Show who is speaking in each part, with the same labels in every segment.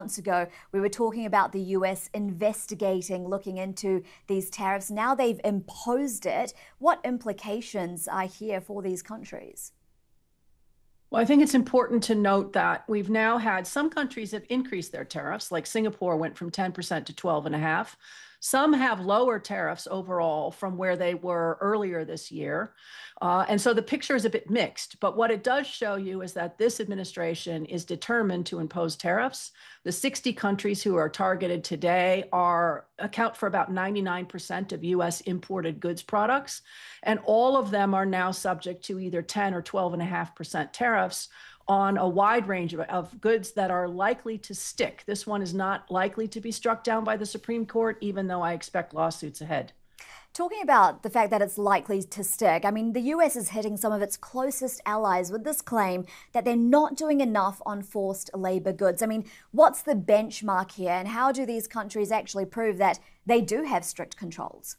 Speaker 1: Months ago, we were talking about the US investigating, looking into these tariffs. Now they've imposed it. What implications are here for these countries?
Speaker 2: Well, I think it's important to note that we've now had some countries have increased their tariffs, like Singapore went from 10% to 12.5. Some have lower tariffs overall from where they were earlier this year. And so the picture is a bit mixed. But what it does show you is that this administration is determined to impose tariffs. The 60 countries who are targeted today account for about 99% of US imported goods products. And all of them are now subject to either 10 or 12.5% tariffs on a wide range of goods that are likely to stick. This one is not likely to be struck down by the Supreme Court, even though I expect lawsuits ahead.
Speaker 1: Talking about the fact that it's likely to stick, I mean, the US is hitting some of its closest allies with this claim that they're not doing enough on forced labor goods. I mean, what's the benchmark here, and how do these countries actually prove that they do have strict controls?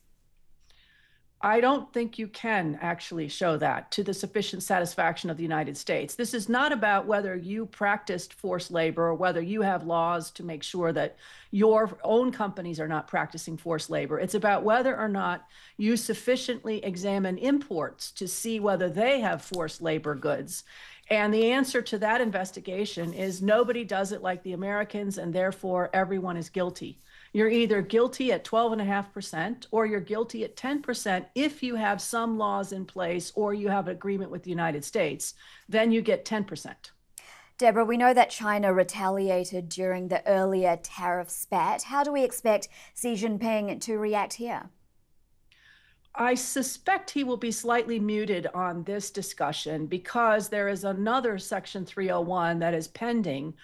Speaker 2: I don't think you can actually show that to the sufficient satisfaction of the United States. This is not about whether you practiced forced labor or whether you have laws to make sure that your own companies are not practicing forced labor. It's about whether or not you sufficiently examine imports to see whether they have forced labor goods. And the answer to that investigation is nobody does it like the Americans, and therefore everyone is guilty. You're either guilty at 12.5% or you're guilty at 10% if you have some laws in place or you have an agreement with the United States. Then you get 10%.
Speaker 1: Deborah, we know that China retaliated during the earlier tariff spat. How do we expect Xi Jinping to react here?
Speaker 2: I suspect he will be slightly muted on this discussion because there is another Section 301 that is pending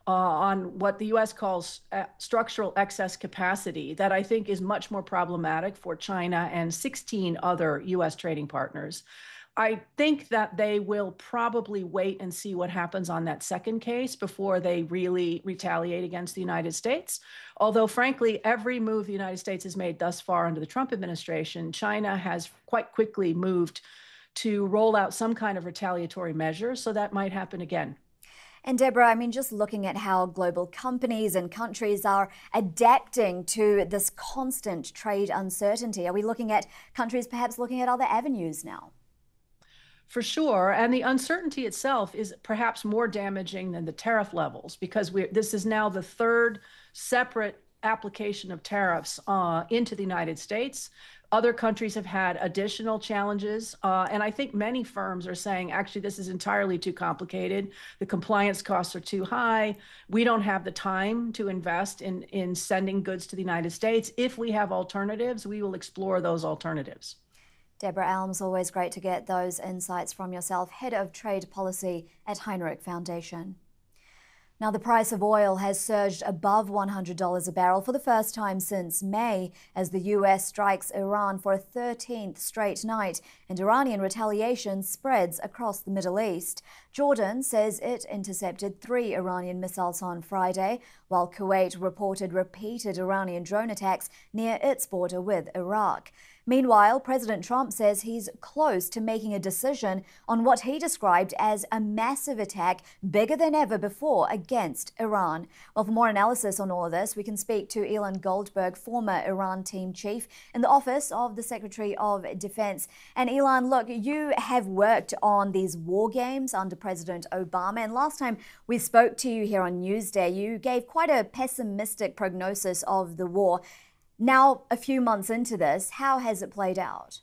Speaker 2: on what the US calls structural excess capacity that I think is much more problematic for China and 16 other US trading partners. I think that they will probably wait and see what happens on that second case before they really retaliate against the United States. Although, frankly, every move the United States has made thus far under the Trump administration, China has quite quickly moved to roll out some kind of retaliatory measure. So that might happen again.
Speaker 1: And Deborah, I mean, just looking at how global companies and countries are adapting to this constant trade uncertainty, are we looking at countries perhaps looking at other avenues now?
Speaker 2: For sure. And the uncertainty itself is perhaps more damaging than the tariff levels because this is now the third separate application of tariffs into the United States. Other countries have had additional challenges. And I think many firms are saying, actually, this is entirely too complicated. The compliance costs are too high. We don't have the time to invest in sending goods to the United States. If we have alternatives, we will explore those alternatives.
Speaker 1: Deborah Elms, always great to get those insights from yourself, Head of Trade Policy at Heinrich Foundation. Now, the price of oil has surged above $100 a barrel for the first time since May as the US strikes Iran for a 13th straight night and Iranian retaliation spreads across the Middle East. Jordan says it intercepted 3 Iranian missiles on Friday, while Kuwait reported repeated Iranian drone attacks near its border with Iraq. Meanwhile, President Trump says he's close to making a decision on what he described as a massive attack bigger than ever before against Iran. Well, for more analysis on all of this, we can speak to Ilan Goldberg, former Iran team chief in the Office of the Secretary of Defense. And Ilan, look, you have worked on these war games under President Obama. And last time we spoke to you here on Newsday, you gave quite a pessimistic prognosis of the war. Now, a few months into this, how has it played out?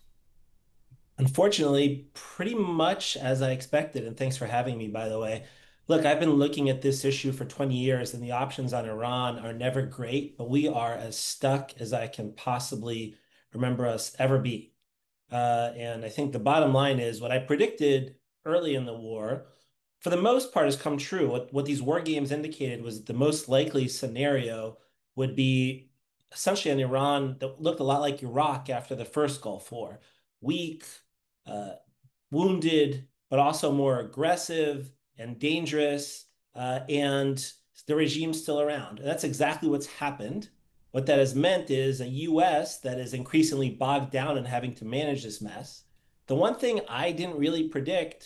Speaker 3: Unfortunately, pretty much as I expected. And thanks for having me, by the way. Look, I've been looking at this issue for 20 years, and the options on Iran are never great, but we are as stuck as I can possibly remember us ever be. And I think the bottom line is what I predicted early in the war, for the most part, has come true. What these war games indicated was that the most likely scenario would be essentially an Iran that looked a lot like Iraq after the first Gulf War. Weak, uh, wounded, but also more aggressive and dangerous, and the regime's still around. And that's exactly what's happened. What that has meant is a US that is increasingly bogged down and having to manage this mess. The one thing I didn't really predict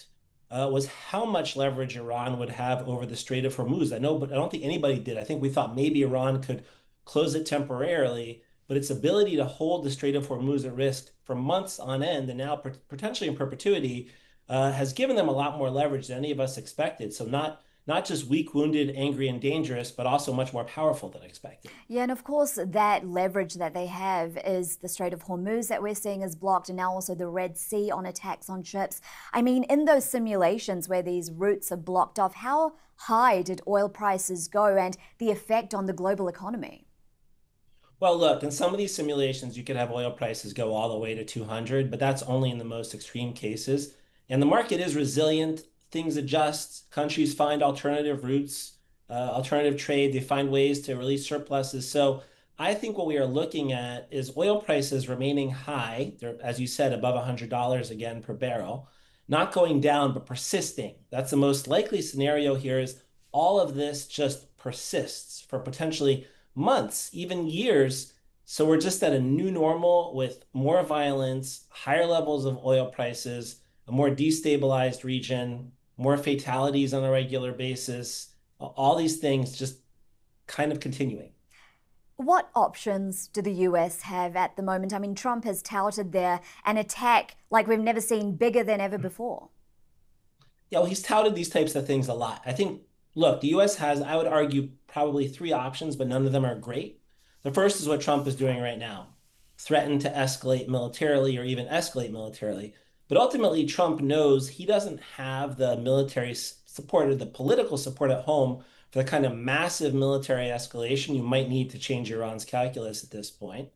Speaker 3: was how much leverage Iran would have over the Strait of Hormuz. I know, but I don't think anybody did. I think we thought maybe Iran could close it temporarily, but its ability to hold the Strait of Hormuz at risk for months on end and now potentially in perpetuity has given them a lot more leverage than any of us expected. So not just weak, wounded, angry, and dangerous, but also much more powerful than expected.
Speaker 1: Yeah, and of course, that leverage that they have is the Strait of Hormuz that we're seeing is blocked, and now also the Red Sea on attacks on ships. I mean, in those simulations where these routes are blocked off, how high did oil prices go and the effect on the global economy?
Speaker 3: Well, look, in some of these simulations, you could have oil prices go all the way to 200, but that's only in the most extreme cases. And the market is resilient. Things adjust. Countries find alternative routes, alternative trade. They find ways to release surpluses. So I think what we are looking at is oil prices remaining high. They're, as you said, above $100 again per barrel, not going down, but persisting. That's the most likely scenario here is all of this just persists for potentially months, even years. So we're just at a new normal with more violence, higher levels of oil prices, a more destabilized region, more fatalities on a regular basis, all these things just kind of continuing.
Speaker 1: What options do the US have at the moment? I mean, Trump has touted there an attack like we've never seen, bigger than ever before.
Speaker 3: Yeah, well, he's touted these types of things a lot. I think, look, the US has, I would argue, probably three options, but none of them are great. The first is what Trump is doing right now, threaten to escalate militarily or even escalate militarily. But ultimately, Trump knows he doesn't have the military support or the political support at home for the kind of massive military escalation you might need to change Iran's calculus at this point.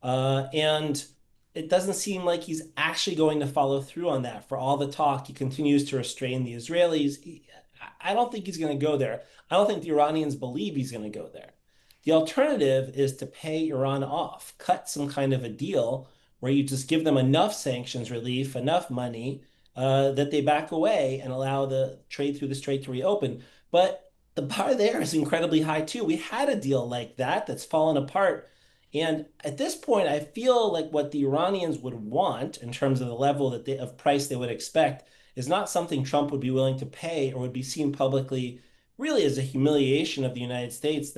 Speaker 3: And it doesn't seem like he's actually going to follow through on that. For all the talk, he continues to restrain the Israelis. I don't think he's going to go there. I don't think the Iranians believe he's going to go there. The alternative is to pay Iran off, cut some kind of a deal where you just give them enough sanctions relief, enough money that they back away and allow the trade through the strait to reopen. But the bar there is incredibly high too. We had a deal like that that's fallen apart. And at this point, I feel like what the Iranians would want in terms of the level that of price they would expect is not something Trump would be willing to pay or would be seen publicly really as a humiliation of the United States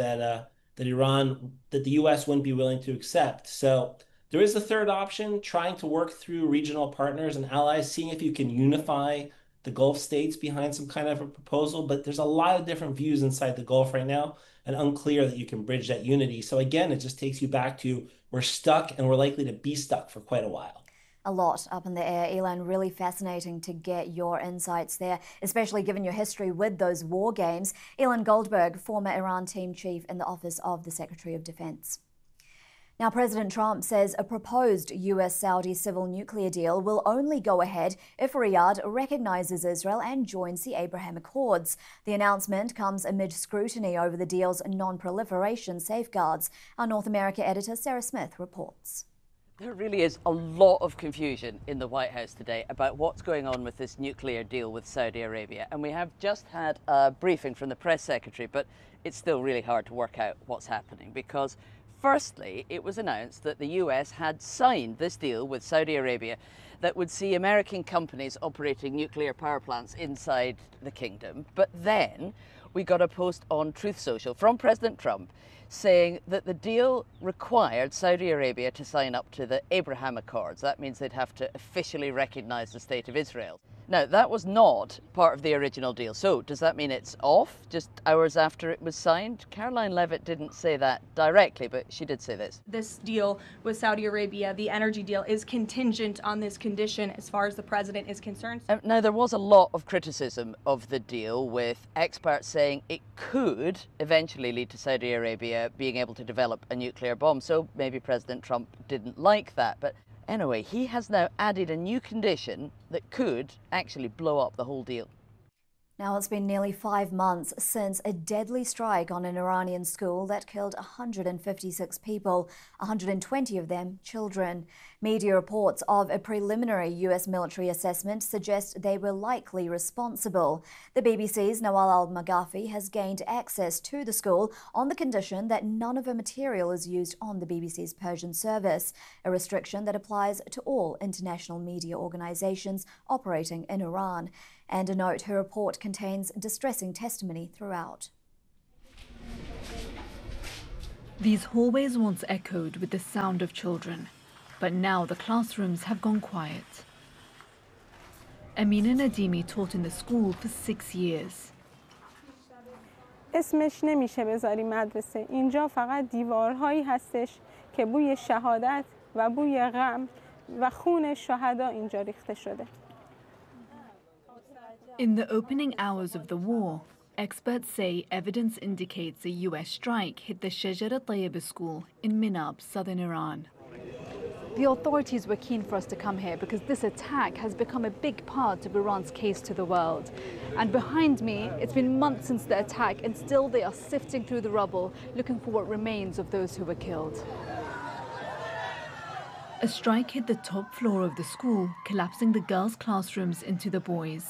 Speaker 3: that the US wouldn't be willing to accept. So there is a third option, trying to work through regional partners and allies, seeing if you can unify the Gulf states behind some kind of a proposal. But there's a lot of different views inside the Gulf right now and unclear that you can bridge that unity. So again, it just takes you back to we're stuck and we're likely to be stuck for quite a while.
Speaker 1: A lot up in the air. Ilan, really fascinating to get your insights there, especially given your history with those war games. Ilan Goldberg, former Iran team chief in the Office of the Secretary of Defense. Now, President Trump says a proposed US-Saudi civil nuclear deal will only go ahead if Riyadh recognizes Israel and joins the Abraham Accords. The announcement comes amid scrutiny over the deal's non-proliferation safeguards. Our North America editor, Sarah Smith, reports.
Speaker 4: There really is a lot of confusion in the White House today about what's going on with this nuclear deal with Saudi Arabia. And we have just had a briefing from the press secretary, but it's still really hard to work out what's happening because firstly, it was announced that the US had signed this deal with Saudi Arabia that would see American companies operating nuclear power plants inside the kingdom. But then we got a post on Truth Social from President Trump saying that the deal required Saudi Arabia to sign up to the Abraham Accords. That means they'd have to officially recognize the state of Israel. Now, that was not part of the original deal. So does that mean it's off just hours after it was signed? Caroline Levitt didn't say that directly, but she did say this.
Speaker 5: This deal with Saudi Arabia, the energy deal, is contingent on this condition as far as the president is concerned.
Speaker 4: Now, there was a lot of criticism of the deal, with experts saying it could eventually lead to Saudi Arabia being able to develop a nuclear bomb. So maybe President Trump didn't like that. But anyway, he has now added a new condition that could actually blow up the whole deal.
Speaker 1: Now, it's been nearly 5 months since a deadly strike on an Iranian school that killed 156 people, 120 of them children. Media reports of a preliminary US military assessment suggest they were likely responsible. The BBC's Nawal Al-Maghafi has gained access to the school on the condition that none of her material is used on the BBC's Persian service, a restriction that applies to all international media organizations operating in Iran. And a note, her report contains distressing testimony throughout.
Speaker 6: These hallways once echoed with the sound of children, but now the classrooms have gone quiet. Amina Nadimi taught in the school for 6 years.
Speaker 7: اسمش نمیشه بذاری مدرسه. اینجا فقط دیوارهایی هستش که بوی شهادت و بوی غم و خون شهدا اینجا ریخته شده.
Speaker 6: In the opening hours of the war, experts say evidence indicates a US strike hit the Shajar al-Tayyib school in Minab, southern Iran. The authorities were keen for us to come here because this attack has become a big part of Iran's case to the world. And behind me, it's been months since the attack, and still they are sifting through the rubble, looking for what remains of those who were killed. A strike hit the top floor of the school, collapsing the girls' classrooms into the boys'.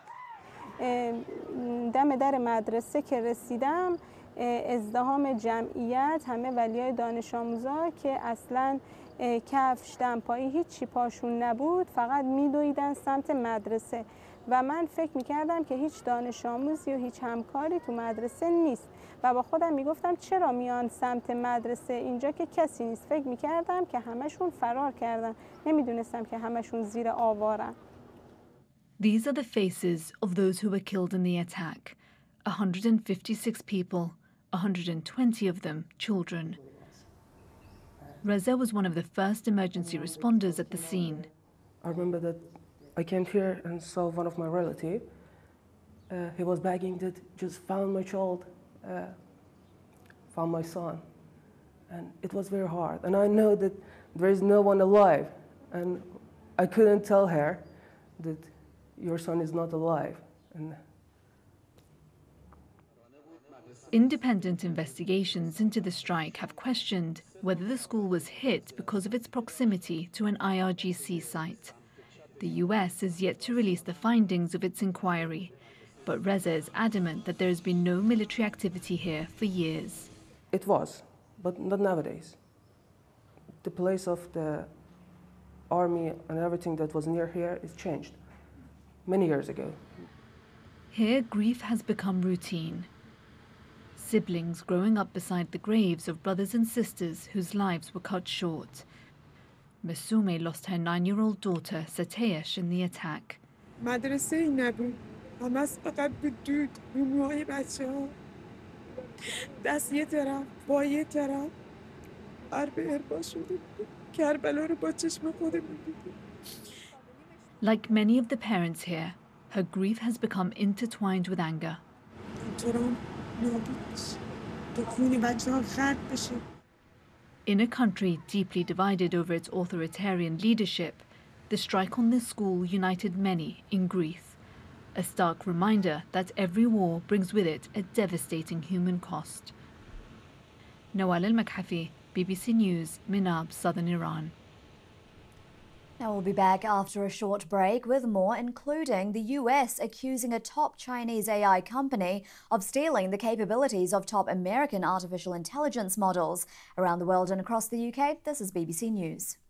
Speaker 7: دم در مدرسه که رسیدم ازدحام جمعیت، همه ولیای دانش آموزا که اصلاً کفش دمپایی هیچی پاشون نبود، فقط میدویدن سمت مدرسه و من فکر میکردم که هیچ دانش آموزی و هیچ همکاری تو مدرسه نیست و با خودم میگفتم چرا میان سمت مدرسه، اینجا که کسی نیست. فکر میکردم که همشون فرار کردن، نمیدونستم که همشون زیر آوارن.
Speaker 6: These are the faces of those who were killed in the attack. 156 people, 120 of them children. Reza was one of the first emergency responders at the scene.
Speaker 8: I remember that I came here and saw one of my relatives. He was begging that just found my child, found my son. And it was very hard. And I know that there is no one alive. And I couldn't tell her that your son is not alive. And
Speaker 6: independent investigations into the strike have questioned whether the school was hit because of its proximity to an IRGC site. The US is yet to release the findings of its inquiry, but Reza is adamant that there has been no military activity here for years.
Speaker 8: it was, but not nowadays. The place of the army and everything that was near here is changed many years ago.
Speaker 6: Here, grief has become routine. Siblings growing up beside the graves of brothers and sisters whose lives were cut short. Masume lost her 9-year-old daughter, Sateyesh, in the attack.
Speaker 9: مدرسه نبود. همش فقط بدود روموهای بچه‌ها. دست یه طرف، با یه طرف. حرب اربا شده بود. کربلا رو با چشم خودمون دیدیم.
Speaker 6: Like many of the parents here, her grief has become intertwined with anger. In a country deeply divided over its authoritarian leadership, the strike on this school united many in grief, a stark reminder that every war brings with it a devastating human cost. Nawal al-Makhafi, BBC News, Minab, southern Iran.
Speaker 1: Now we'll be back after a short break with more, including the US accusing a top Chinese AI company of stealing the capabilities of top American artificial intelligence models. Around the world and across the UK, this is BBC News.